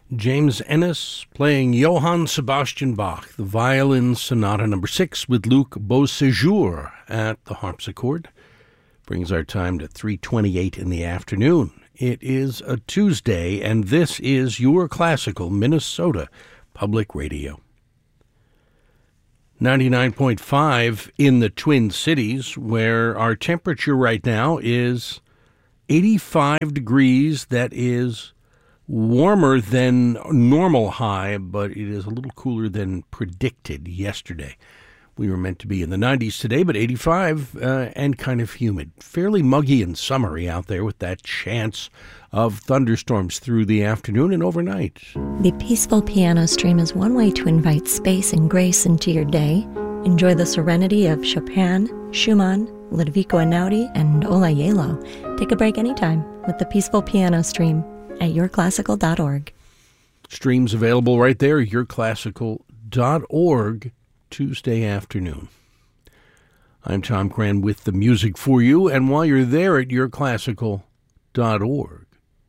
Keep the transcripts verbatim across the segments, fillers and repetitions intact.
James Ennis playing Johann Sebastian Bach, the Violin Sonata number six with Luc Beauséjour at the harpsichord. Brings our time to three twenty-eight in the afternoon. It is a Tuesday, and this is your classical Minnesota Public Radio. ninety-nine point five in the Twin Cities, where our temperature right now is eighty-five degrees. That is warmer than normal high, but it is a little cooler than predicted yesterday. We were meant to be in the nineties today, but eighty-five uh, and kind of humid. Fairly muggy and summery out there with that chance of thunderstorms through the afternoon and overnight. The Peaceful Piano Stream is one way to invite space and grace into your day. Enjoy the serenity of Chopin, Schumann, Ludovico Einaudi, and Olayelo. Take a break anytime with the Peaceful Piano Stream at your classical dot org. Streams available right there, your classical dot org, Tuesday afternoon. I'm Tom Cran with the music for you, and while you're there at your classical dot org,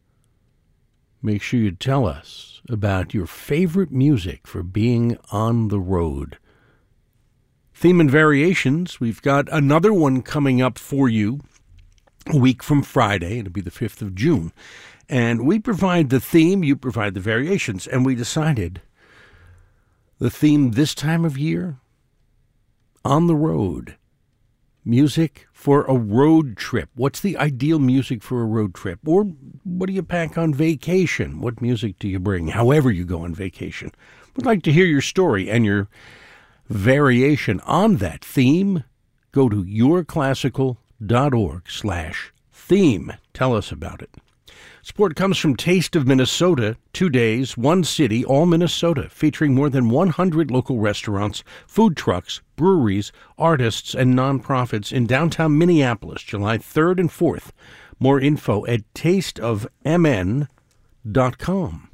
make sure you tell us about your favorite music for being on the road. Theme and variations, we've got another one coming up for you a week from Friday. It'll be the fifth of June. And we provide the theme, you provide the variations, and we decided the theme this time of year, on the road. Music for a road trip. What's the ideal music for a road trip? Or what do you pack on vacation? What music do you bring, however you go on vacation? We'd like to hear your story and your variation on that theme. Go to your classical dot org slash theme. Tell us about it. Support comes from Taste of Minnesota, two days, one city, all Minnesota, featuring more than one hundred local restaurants, food trucks, breweries, artists, and nonprofits in downtown Minneapolis, July third and fourth. More info at taste of m n dot com.